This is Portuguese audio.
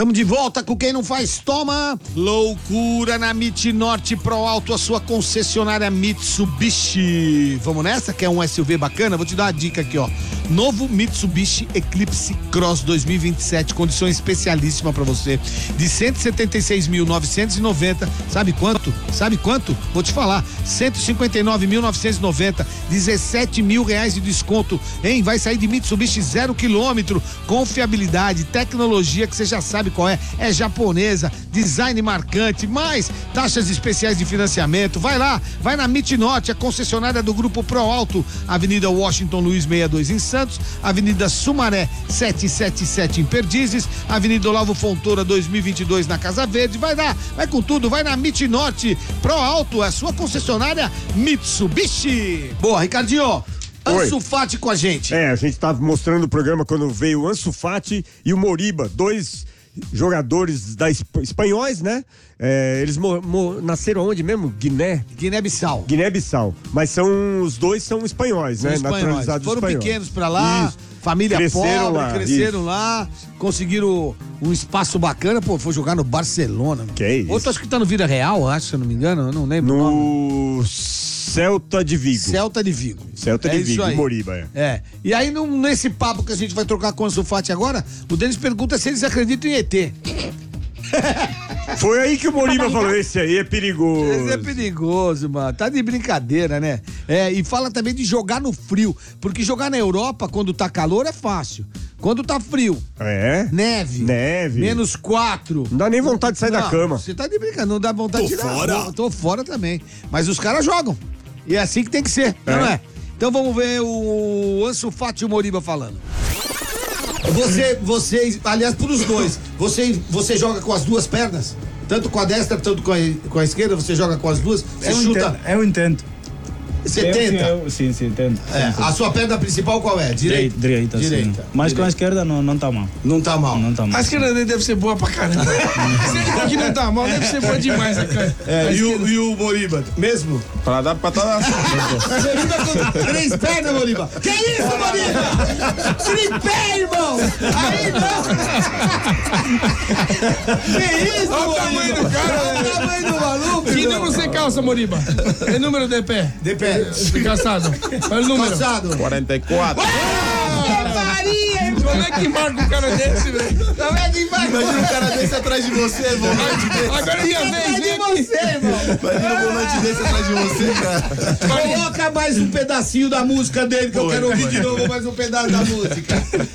Estamos de volta com Quem Não Faz Toma. Loucura na MIT Norte Pro Alto, a sua concessionária Mitsubishi. Vamos nessa? Quer um SUV bacana? Vou te dar uma dica aqui, ó. Novo Mitsubishi Eclipse Cross 2027, condição especialíssima pra você, de 176.990. Sabe quanto? Vou te falar, 159.990, 17 mil reais de desconto, hein? Vai sair de Mitsubishi 0 quilômetro, confiabilidade, tecnologia que você já sabe qual é japonesa, design marcante, mais taxas especiais de financiamento. Vai lá, vai na MIT Norte, a concessionária do Grupo Pro Alto, Avenida Washington Luiz 62 em Santos, Avenida Sumaré 777 em Perdizes, Avenida Olavo Fontoura 2022 na Casa Verde. Vai lá, vai com tudo, vai na MIT Norte Pro Alto, a sua concessionária Mitsubishi. Boa, Ricardinho. Ansu Fati com a gente. A gente tava mostrando o programa quando veio o Ansu Fati e o Moriba, dois jogadores espanhóis, né? Eles nasceram onde mesmo? Guiné-Bissau. Mas os dois são espanhóis, né? Naturalizados foram espanhóis. Pequenos pra lá, Isso. família pobre, cresceram isso. lá, conseguiram um espaço bacana, foi jogar no Barcelona. Que é isso? Outro acho que tá no Vida Real, acho, se eu não me engano, eu não lembro o nome. Celta de Vigo. Celta de Vigo, Moriba, E aí, nesse papo que a gente vai trocar com o Ansu Fati agora, o Denis pergunta se eles acreditam em ET. Foi aí que o Moriba falou, esse aí é perigoso. Esse é perigoso, mano. Tá de brincadeira, né? E fala também de jogar no frio, porque jogar na Europa, quando tá calor, é fácil. Quando tá frio, neve, -4. Não dá nem vontade de sair da cama. Você tá de brincadeira, não dá vontade de tirar. Fora. Tô fora também. Mas os caras jogam. E é assim que tem que ser, não é? Então vamos ver o Ansu Fati e o Moriba falando. Vocês, aliás, pros dois, você joga com as duas pernas? Tanto com a destra, tanto com a esquerda, você joga com as duas? Você chuta? Eu intento. Você tenta? Sim, tento. A sua perna principal qual é? Direita. Sim. Mas com a esquerda não tá mal. Não tá mal. A esquerda dele deve ser boa pra caramba. Se ele tá que não tá mal, deve ser boa demais, né, cara? E o Moriba, mesmo? Pra dar patada. Moriba com 3 pernas, Moriba. Que isso, Moriba? Tripé, irmão! Aí não! Que isso, Olha o tamanho do cara, Olha o tamanho do maluco, Que irmão. número você calça, Moriba? É número de pé? De pé. Calçado. Olha o número. Calçado. 44. Maria, irmão. Como é que marca um cara desse, velho? Como é que vai? Imagina um cara desse atrás de você, volante desse. Agora é minha vez, vem aqui. Você, irmão. Imagina um volante desse atrás de você, cara. Coloca mais um pedacinho da música dele, que eu quero ouvir de novo mais um pedaço da música.